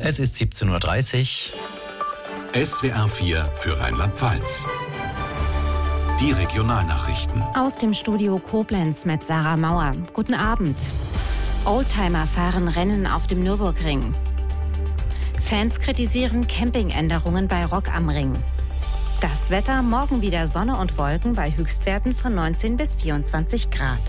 Es ist 17.30 Uhr. SWR 4 für Rheinland-Pfalz. Die Regionalnachrichten. Aus dem Studio Koblenz mit Sarah Mauer. Guten Abend. Oldtimer fahren Rennen auf dem Nürburgring. Fans kritisieren Campingänderungen bei Rock am Ring. Das Wetter, morgen wieder Sonne und Wolken bei Höchstwerten von 19 bis 24 Grad.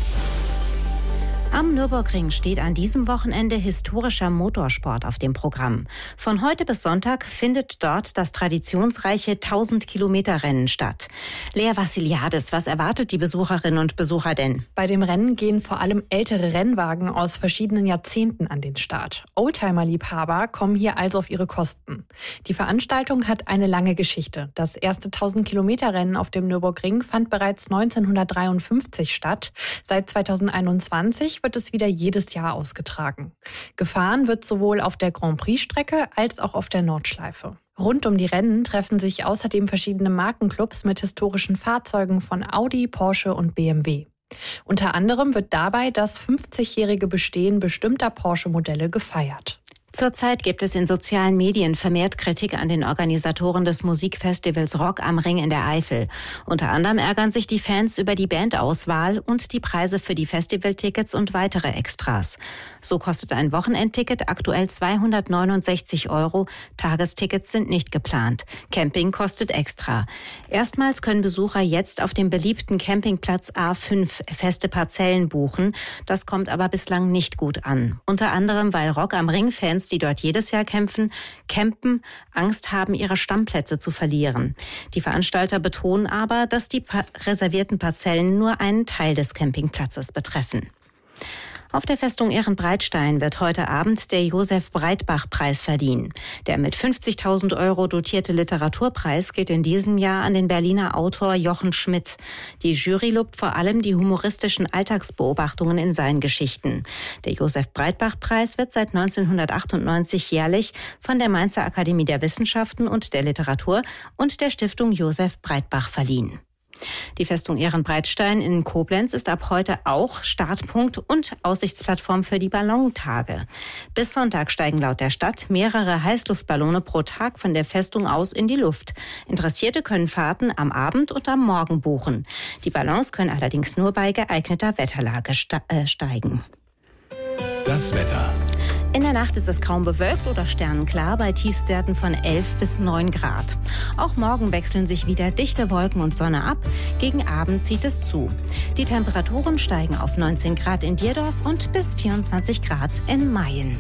Am Nürburgring steht an diesem Wochenende historischer Motorsport auf dem Programm. Von heute bis Sonntag findet dort das traditionsreiche 1000-Kilometer-Rennen statt. Lea Vassiliadis, was erwartet die Besucherinnen und Besucher denn? Bei dem Rennen gehen vor allem ältere Rennwagen aus verschiedenen Jahrzehnten an den Start. Oldtimer-Liebhaber kommen hier also auf ihre Kosten. Die Veranstaltung hat eine lange Geschichte. Das erste 1000-Kilometer-Rennen auf dem Nürburgring fand bereits 1953 statt. Seit 2021 wird es wieder jedes Jahr ausgetragen. Gefahren wird sowohl auf der Grand Prix-Strecke als auch auf der Nordschleife. Rund um die Rennen treffen sich außerdem verschiedene Markenclubs mit historischen Fahrzeugen von Audi, Porsche und BMW. Unter anderem wird dabei das 50-jährige Bestehen bestimmter Porsche-Modelle gefeiert. Zurzeit gibt es in sozialen Medien vermehrt Kritik an den Organisatoren des Musikfestivals Rock am Ring in der Eifel. Unter anderem ärgern sich die Fans über die Bandauswahl und die Preise für die Festivaltickets und weitere Extras. So kostet ein Wochenendticket aktuell 269 €. Tagestickets sind nicht geplant. Camping kostet extra. Erstmals können Besucher jetzt auf dem beliebten Campingplatz A5 feste Parzellen buchen. Das kommt aber bislang nicht gut an. Unter anderem, weil Rock am Ring Fans, die dort jedes Jahr campen, Angst haben, ihre Stammplätze zu verlieren. Die Veranstalter betonen aber, dass die reservierten Parzellen nur einen Teil des Campingplatzes betreffen. Auf der Festung Ehrenbreitstein wird heute Abend der Josef-Breitbach-Preis verliehen. Der mit 50.000 € dotierte Literaturpreis geht in diesem Jahr an den Berliner Autor Jochen Schmidt. Die Jury lobt vor allem die humoristischen Alltagsbeobachtungen in seinen Geschichten. Der Josef-Breitbach-Preis wird seit 1998 jährlich von der Mainzer Akademie der Wissenschaften und der Literatur und der Stiftung Josef Breitbach verliehen. Die Festung Ehrenbreitstein in Koblenz ist ab heute auch Startpunkt und Aussichtsplattform für die Ballontage. Bis Sonntag steigen laut der Stadt mehrere Heißluftballone pro Tag von der Festung aus in die Luft. Interessierte können Fahrten am Abend und am Morgen buchen. Die Ballons können allerdings nur bei geeigneter Wetterlage steigen. Das Wetter. In der Nacht ist es kaum bewölkt oder sternenklar bei Tiefstwerten von 11 bis 9 Grad. Auch morgen wechseln sich wieder dichte Wolken und Sonne ab. Gegen Abend zieht es zu. Die Temperaturen steigen auf 19 Grad in Dierdorf und bis 24 Grad in Mayen.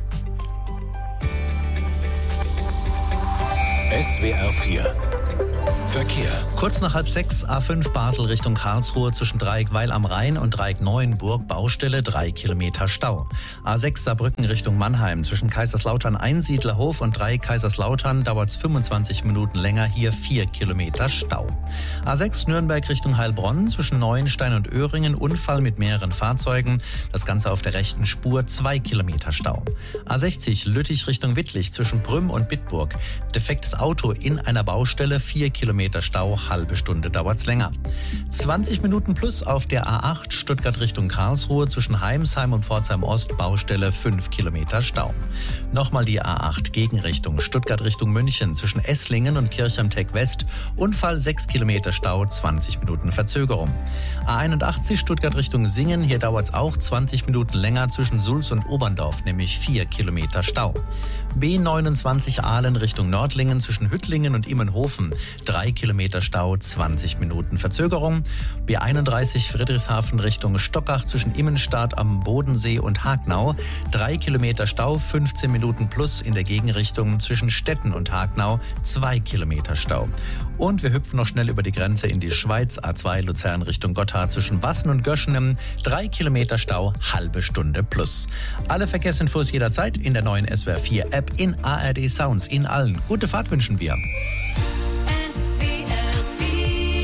SWR 4 Verkehr. Kurz nach 5:30 A5 Basel Richtung Karlsruhe zwischen Dreieckweil am Rhein und Dreieck-Neuenburg Baustelle 3 Kilometer Stau. A6 Saarbrücken Richtung Mannheim zwischen Kaiserslautern-Einsiedlerhof und Dreieck Kaiserslautern dauert es 25 Minuten länger, hier 4 Kilometer Stau. A6 Nürnberg Richtung Heilbronn zwischen Neuenstein und Öhringen Unfall mit mehreren Fahrzeugen, das Ganze auf der rechten Spur 2 Kilometer Stau. A60 Lüttich Richtung Wittlich zwischen Brüm und Bitburg defektes Auto in einer Baustelle, 4 Kilometer Stau, halbe Stunde dauert's länger. 20 Minuten plus auf der A8 Stuttgart Richtung Karlsruhe zwischen Heimsheim und Pforzheim Ost, Baustelle 5 Kilometer Stau. Nochmal die A8 Gegenrichtung Stuttgart Richtung München zwischen Esslingen und Kirchheim-Teck West, Unfall 6 Kilometer Stau, 20 Minuten Verzögerung. A81 Stuttgart Richtung Singen, hier dauert's auch 20 Minuten länger zwischen Sulz und Oberndorf, nämlich 4 Kilometer Stau. B29 Aalen Richtung Nördlingen zwischen Hüttlingen und Immenhofen, 3 Kilometer Stau, 20 Minuten Verzögerung. B31 Friedrichshafen Richtung Stockach zwischen Immenstadt am Bodensee und Hagnau, 3 Kilometer Stau, 15 Minuten plus in der Gegenrichtung zwischen Stetten und Hagnau, 2 Kilometer Stau. Und wir hüpfen noch schnell über die Grenze in die Schweiz, A2 Luzern Richtung Gotthard zwischen Wassen und Göschenem, 3 Kilometer Stau, halbe Stunde plus. Alle Verkehrsinfos jederzeit in der neuen SWR 4 App in ARD Sounds in allen. Gute Fahrt wünschen wir.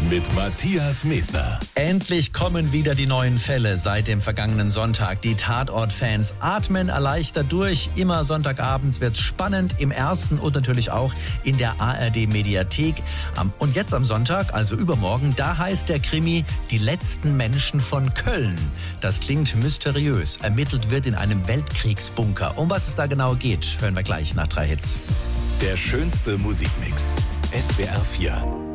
mit Matthias Medner. Endlich kommen wieder die neuen Fälle seit dem vergangenen Sonntag. Die Tatort-Fans atmen erleichtert durch. Immer Sonntagabends wird's spannend im ersten und natürlich auch in der ARD-Mediathek. Und jetzt am Sonntag, also übermorgen, da heißt der Krimi Die letzten Menschen von Köln. Das klingt mysteriös. Ermittelt wird in einem Weltkriegsbunker. Um was es da genau geht, hören wir gleich nach 3 Hits. Der schönste Musikmix. SWR 4.